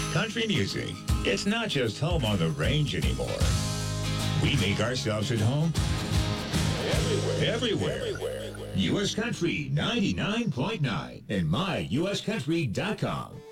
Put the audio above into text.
Country music. It's not just home on the range anymore. We make ourselves at home everywhere. U.S. Country 99.9 and myuscountry.com.